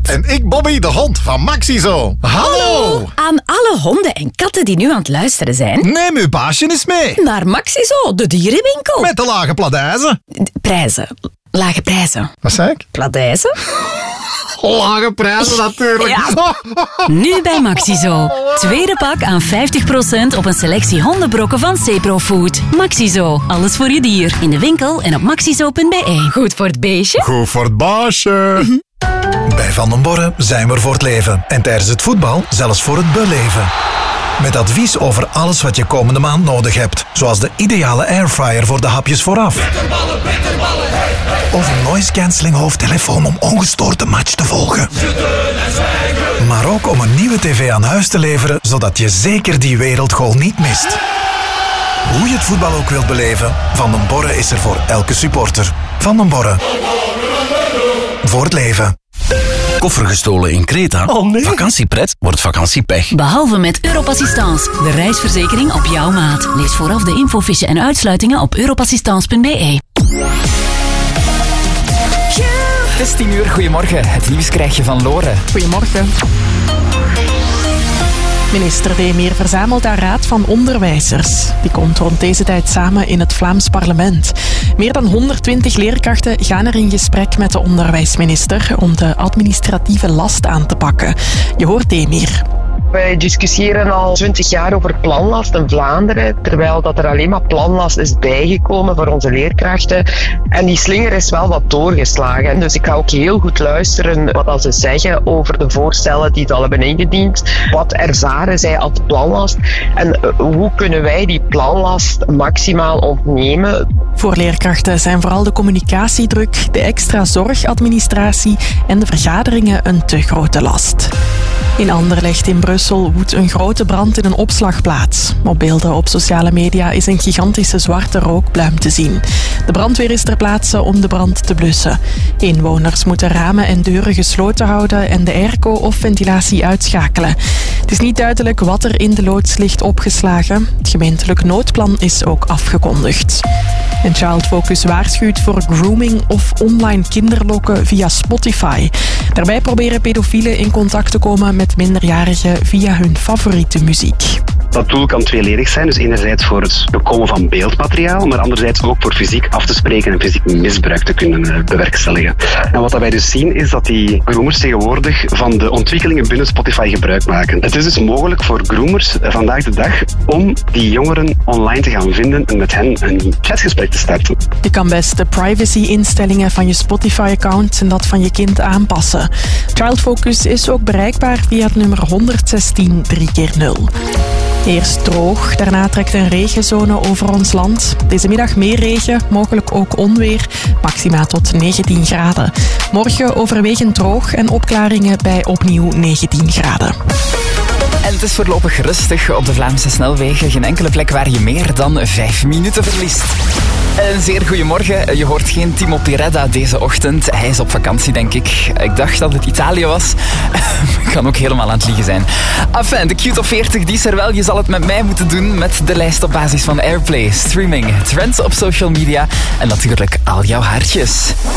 En ik Bobby, de hond van Maxizo. Hallo! Aan alle honden en katten die nu aan het luisteren zijn. Neem uw baasje eens mee. Naar Maxizo, de dierenwinkel. Met de lage pladijzen. Prijzen. Lage prijzen. Wat zei ik? Pladijzen? Lage prijzen natuurlijk. Ja. Nu bij Maxizo. Tweede pak aan 50% op een selectie hondenbrokken van Ceprofood. Maxizo, alles voor je dier. In de winkel en op maxizo.be. Goed voor het beestje. Goed voor het baasje. Bij Van den Borre zijn we er voor het leven. En tijdens het voetbal zelfs voor het beleven. Met advies over alles wat je komende maand nodig hebt. Zoals de ideale airfryer voor de hapjes vooraf. Of een noise-cancelling hoofdtelefoon om ongestoord de match te volgen. Maar ook om een nieuwe tv aan huis te leveren, zodat je zeker die wereldgoal niet mist. Hoe je het voetbal ook wilt beleven, Van den Borre is er voor elke supporter. Van den Borre. Voor het leven. Koffer gestolen in Kreta? Oh nee. Vakantiepret wordt vakantiepech. Behalve met Europassistance, de reisverzekering op jouw maat. Lees vooraf de infofiche en uitsluitingen op europassistance.be. Het is 10 uur, goedemorgen. Het nieuws krijg je van Lore. Goedemorgen. Minister De Meer verzamelt haar raad van onderwijzers. Die komt rond deze tijd samen in het Vlaams parlement. Meer dan 120 leerkrachten gaan er in gesprek met de onderwijsminister om de administratieve last aan te pakken. Je hoort De Meer. Wij discussiëren al 20 jaar over planlast in Vlaanderen, terwijl dat er alleen maar planlast is bijgekomen voor onze leerkrachten. En die slinger is wel wat doorgeslagen. Dus ik ga ook heel goed luisteren wat ze zeggen over de voorstellen die ze al hebben ingediend. Wat ervaren zij als planlast en hoe kunnen wij die planlast maximaal ontnemen? Voor leerkrachten zijn vooral de communicatiedruk, de extra zorgadministratie en de vergaderingen een te grote last. In Anderlecht in Brussel woedt een grote brand in een opslagplaats. Op beelden op sociale media is een gigantische zwarte rookpluim te zien. De brandweer is ter plaatse om de brand te blussen. Inwoners moeten ramen en deuren gesloten houden en de airco of ventilatie uitschakelen. Het is niet duidelijk wat er in de loods ligt opgeslagen. Het gemeentelijk noodplan is ook afgekondigd. En Child Focus waarschuwt voor grooming of online kinderlokken via Spotify. Daarbij proberen pedofielen in contact te komen met minderjarigen via hun favoriete muziek. Dat doel kan tweeledig zijn, dus enerzijds voor het bekomen van beeldmateriaal, maar anderzijds ook voor fysiek af te spreken en fysiek misbruik te kunnen bewerkstelligen. En wat wij dus zien is dat die groomers tegenwoordig van de ontwikkelingen binnen Spotify gebruik maken. Het is dus mogelijk voor groomers vandaag de dag om die jongeren online te gaan vinden en met hen een chatgesprek te starten. Je kan best de privacy-instellingen van je Spotify-account en dat van je kind aanpassen. Child Focus is ook bereikbaar via het nummer 116 3x0. Eerst droog, daarna trekt een regenzone over ons land. Deze middag meer regen, mogelijk ook onweer, maxima tot 19 graden. Morgen overwegend droog en opklaringen bij opnieuw 19 graden. En het is voorlopig rustig op de Vlaamse snelwegen. Geen enkele plek waar je meer dan 5 minuten verliest. Een zeer goedemorgen. Je hoort geen Timo Piredda deze ochtend. Hij is op vakantie, denk ik. Ik dacht dat het Italië was. Kan ook helemaal aan het liegen zijn. Enfin, de Q-top 40 die is er wel. Je zal het met mij moeten doen met de lijst op basis van Airplay, streaming, trends op social media en natuurlijk al jouw hartjes.